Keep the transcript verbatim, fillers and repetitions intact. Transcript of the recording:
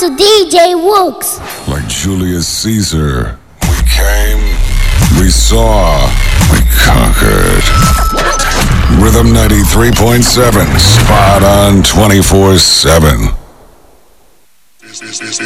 to D J Wooks. Like Julius Caesar, we came, we saw, we conquered. Rhythm ninety-three point seven, spot on twenty-four seven.